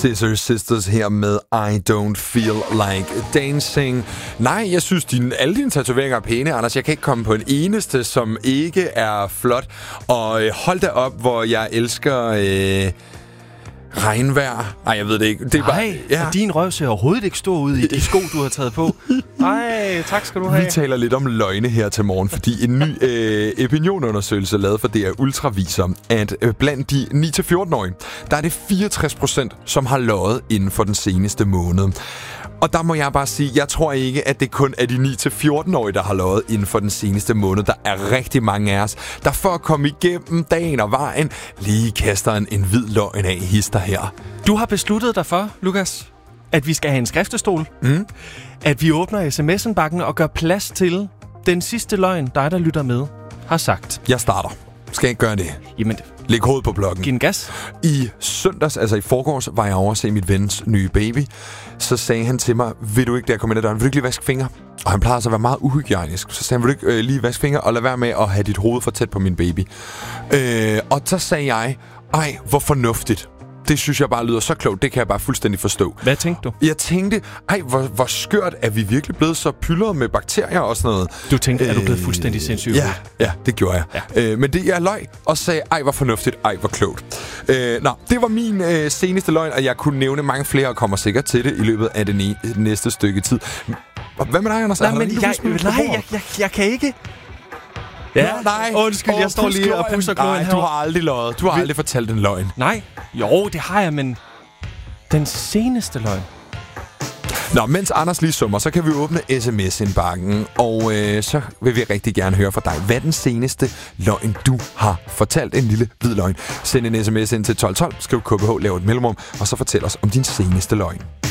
Scissor Sisters her med I Don't Feel Like Dancing. Nej, jeg synes, alle dine tatoveringer er pæne, Anders. Jeg kan ikke komme på en eneste, som ikke er flot. Og hold da op, hvor jeg elsker... regnvejr. Ej, jeg ved det ikke. Det er bare, ja. Din røv ser overhovedet ikke stor ud i de sko, du har taget på. Ej, tak skal du have. Vi taler lidt om løgne her til morgen, fordi en ny opinionundersøgelse lavet for DR Ultra viser, at blandt de 9-14-årige, der er det 64%, som har løjet inden for den seneste måned. Og der må jeg bare sige, jeg tror ikke, at det kun er de 9-14-årige, der har løjet inden for den seneste måned. Der er rigtig mange af os, der for at komme igennem dagen og vejen, lige kaster en hvid løgn af hister her. Du har besluttet dig for, Lukas, at vi skal have en skriftestol. At vi åbner sms'en-bakken og gør plads til den sidste løgn, dig der lytter med, har sagt. Jeg starter. Skal jeg ikke gøre det? Jamen, læg hovedet på blokken. Giv en gas. I søndags, altså i forgårs, var jeg over at se mit vens nye baby. Så sagde han til mig, vil du ikke, da jeg kom ind ad døren, vil du ikke lige vaske fingre? Og han plejer så at være meget uhygiejnisk. Så sagde han, vil du ikke lige vaske fingre og lade være med at have dit hoved for tæt på min baby? Og så sagde jeg, ej, hvor fornuftigt. Det synes jeg bare lyder så klogt. Det kan jeg bare fuldstændig forstå. Hvad tænkte du? Jeg tænkte, ej, hvor skørt er vi virkelig blevet så pyldret med bakterier og sådan noget. Du tænkte, er du blevet fuldstændig sindssyg? Ja, det gjorde jeg. Ja. Men det jeg løg og sagde, ej, hvor fornuftigt, ej, hvor klogt. Det var min seneste løgn, og jeg kunne nævne mange flere og kommer sikkert til det i løbet af det næste stykke tid. Hvad med dig, Anders? Jeg kan ikke... Ja, nej. Undskyld, jeg står lige og pusser kloden her. Du har aldrig løjet. Du har aldrig fortalt en løgn. Nej. Jo, det har jeg, men... Den seneste løgn. Nå, mens Anders lige summer, så kan vi åbne sms-indbakken. Og så vil vi rigtig gerne høre fra dig. Hvad er den seneste løgn, du har fortalt? En lille hvid løgn. Send en sms ind til 1212. Skriv KBH, lav et mellemrum, og så fortæl os om din seneste løgn.